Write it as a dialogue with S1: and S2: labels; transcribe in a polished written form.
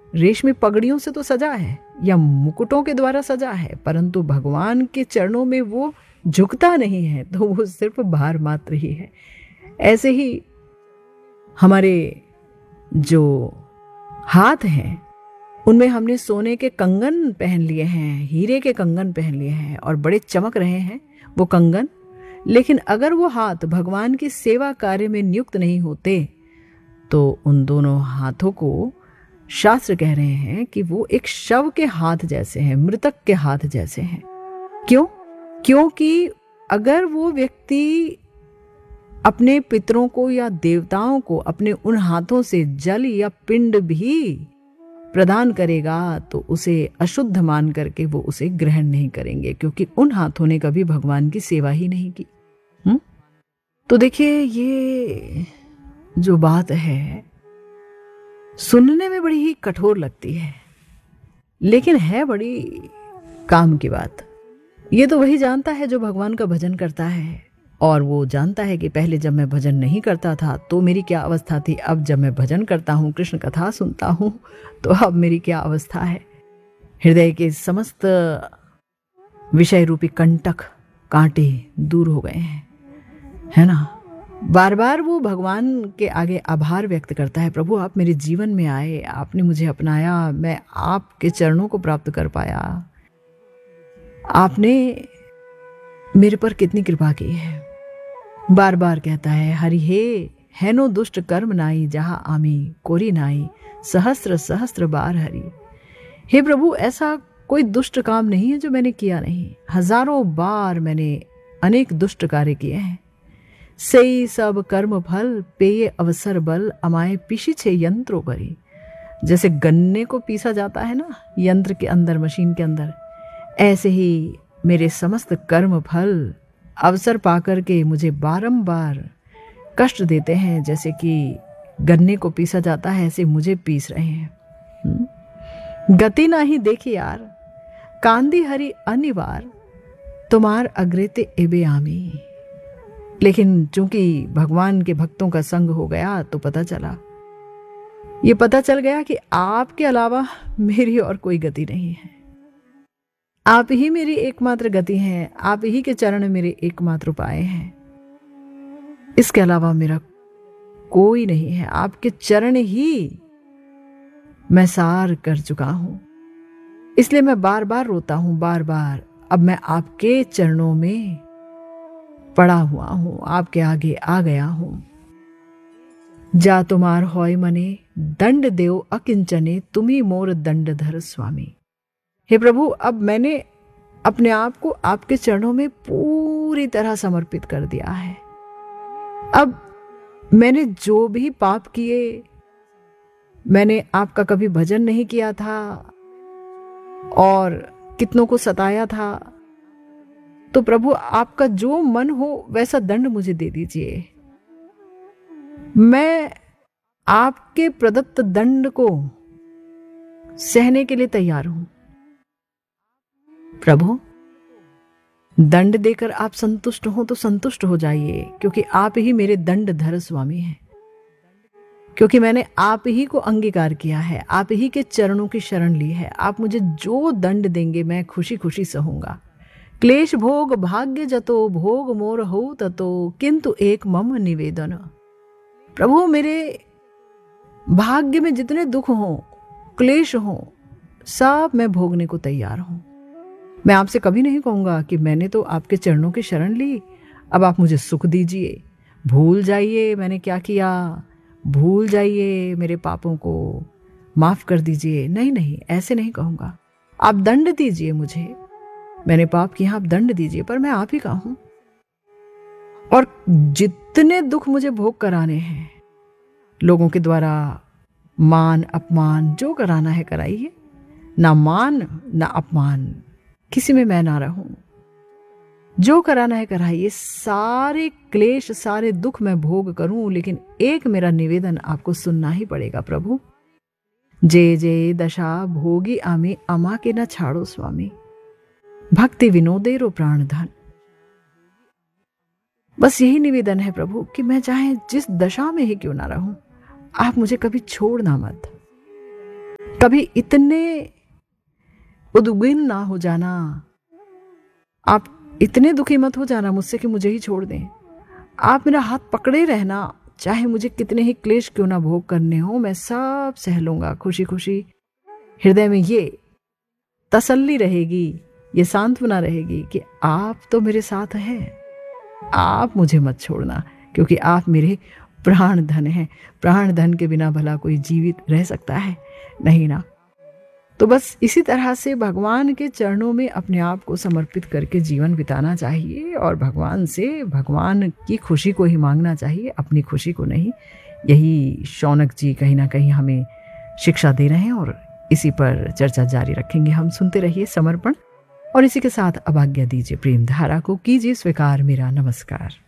S1: रेशमी पगड़ियों से तो सजा है या मुकुटों के द्वारा सजा है, परंतु भगवान के चरणों में वो झुकता नहीं है, तो वो सिर्फ भार मात्र ही है। ऐसे ही हमारे जो हाथ हैं उनमें हमने सोने के कंगन पहन लिए हैं, हीरे के कंगन पहन लिए हैं और बड़े चमक रहे हैं वो कंगन, लेकिन अगर वो हाथ भगवान की सेवा कार्य में नियुक्त नहीं होते तो उन दोनों हाथों को शास्त्र कह रहे हैं कि वो एक शव के हाथ जैसे हैं, मृतक के हाथ जैसे हैं। क्यों? क्योंकि अगर वो व्यक्ति अपने पितरों को या देवताओं को अपने उन हाथों से जल या पिंड भी प्रदान करेगा तो उसे अशुद्ध मान करके वो उसे ग्रहण नहीं करेंगे, क्योंकि उन हाथों ने कभी भगवान की सेवा ही नहीं की। तो देखिए, ये जो बात है सुनने में बड़ी ही कठोर लगती है, लेकिन है बड़ी काम की बात। ये तो वही जानता है जो भगवान का भजन करता है, और वो जानता है कि पहले जब मैं भजन नहीं करता था तो मेरी क्या अवस्था थी, अब जब मैं भजन करता हूँ, कृष्ण कथा सुनता हूँ, तो अब मेरी क्या अवस्था है। हृदय के समस्त विषय रूपी कंटक कांटे दूर हो गए हैं, है ना। बार बार वो भगवान के आगे आभार व्यक्त करता है, प्रभु आप मेरे जीवन में आए, आपने मुझे अपनाया, मैं आपके चरणों को प्राप्त कर पाया, आपने मेरे पर कितनी कृपा की है। बार बार कहता है, हरि हे हैनो दुष्ट कर्म नाई, जहां आमी कोरी नाई, सहस्त्र सहस्त्र बार हरि। हे प्रभु, ऐसा कोई दुष्ट काम नहीं है जो मैंने किया नहीं, हजारों बार मैंने अनेक दुष्ट कार्य किए हैं। सही सब कर्म फल पेये अवसर बल, अमाए पीछी छे यंत्रों करी। जैसे गन्ने को पीसा जाता है ना यंत्र के अंदर, मशीन के अंदर, ऐसे ही मेरे समस्त कर्म फल अवसर पाकर के मुझे बारंबार कष्ट देते हैं। जैसे कि गन्ने को पीसा जाता है, ऐसे मुझे पीस रहे हैं। गति नाही देखी यार, कांदी हरि अनिवार, तुम्हार अग्रेते एबे आमी। लेकिन चूंकि भगवान के भक्तों का संग हो गया तो ये पता चल गया कि आपके अलावा मेरी और कोई गति नहीं है। आप ही मेरी एकमात्र गति हैं, आप ही के चरण मेरे एकमात्र उपाय हैं, इसके अलावा मेरा कोई नहीं है। आपके चरण ही मैं सार कर चुका हूं, इसलिए मैं बार बार रोता हूं, बार बार। अब मैं आपके चरणों में पड़ा हुआ हूं, आपके आगे आ गया हूं। जा तुमार होय मने, दंड देव अकिंचने, तुम्ही मोर दंडधर स्वामी। हे प्रभु, अब मैंने अपने आप को आपके चरणों में पूरी तरह समर्पित कर दिया है। अब मैंने जो भी पाप किए, मैंने आपका कभी भजन नहीं किया था और कितनों को सताया था, तो प्रभु आपका जो मन हो वैसा दंड मुझे दे दीजिए। मैं आपके प्रदत्त दंड को सहने के लिए तैयार हूं। प्रभु, दंड देकर आप संतुष्ट हो तो संतुष्ट हो जाइए, क्योंकि आप ही मेरे दंडधर स्वामी हैं। क्योंकि मैंने आप ही को अंगीकार किया है, आप ही के चरणों की शरण ली है। आप मुझे जो दंड देंगे मैं खुशी खुशी सहूंगा। क्लेश भोग भाग्य जतो, भोग मोर हो ततो, किंतु एक मम निवेदन। प्रभु, मेरे भाग्य में जितने दुख हों, क्लेश हों, सब मैं भोगने को तैयार हूं। मैं आपसे कभी नहीं कहूंगा कि मैंने तो आपके चरणों की शरण ली, अब आप मुझे सुख दीजिए, भूल जाइए मैंने क्या किया, भूल जाइए मेरे पापों को, माफ कर दीजिए। नहीं नहीं, ऐसे नहीं कहूंगा। आप दंड दीजिए मुझे, मैंने पाप किया, आप दंड दीजिए, पर मैं आप ही का हूं। और जितने दुख मुझे भोग कराने हैं लोगों के द्वारा, मान अपमान जो कराना है कराइए, ना मान ना अपमान किसी में मैं ना रहूं। जो कराना है कराइए, सारे क्लेश सारे दुख मैं भोग करूं, लेकिन एक मेरा निवेदन आपको सुनना ही पड़ेगा प्रभु। जे जे दशा भोगी आमी, अमा के न छाड़ो स्वामी, भक्ति विनोदेरो प्राणधन। बस यही निवेदन है प्रभु कि मैं चाहे जिस दशा में ही क्यों ना रहूं, आप मुझे कभी छोड़ना मत। कभी इतने उद्विग्न ना हो जाना, आप इतने दुखी मत हो जाना मुझसे कि मुझे ही छोड़ दें। आप मेरा हाथ पकड़े रहना, चाहे मुझे कितने ही क्लेश क्यों ना भोग करने हो, मैं सब सह लूंगा खुशी खुशी। हृदय में ये तसल्ली रहेगी, ये सांत्वना रहेगी कि आप तो मेरे साथ हैं, आप मुझे मत छोड़ना, क्योंकि आप मेरे प्राण धन हैं। प्राण धन के बिना भला कोई जीवित रह सकता है? नहीं ना। तो बस इसी तरह से भगवान के चरणों में अपने आप को समर्पित करके जीवन बिताना चाहिए और भगवान से भगवान की खुशी को ही मांगना चाहिए, अपनी खुशी को नहीं। यही शौनक जी कहीं ना कहीं हमें शिक्षा दे रहे हैं और इसी पर चर्चा जारी रखेंगे हम। सुनते रहिए समर्पण और इसी के साथ अब आज्ञा दीजिए प्रेम धारा को, कीजिए स्वीकार मेरा नमस्कार।